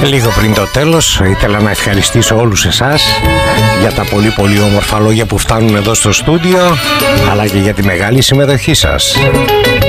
Λίγο πριν το τέλος ήθελα να ευχαριστήσω όλους εσάς για τα πολύ όμορφα λόγια που φτάνουν εδώ στο στούντιο, αλλά και για τη μεγάλη συμμετοχή σας.